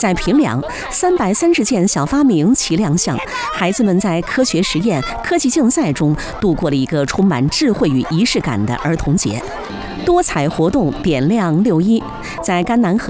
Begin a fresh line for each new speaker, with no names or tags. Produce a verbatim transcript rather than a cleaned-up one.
在平凉，三百三十件小发明齐亮相，孩子们在科学实验、科技竞赛中度过了一个充满智慧与仪式感的儿童节。多彩活动点亮六一，在甘南河。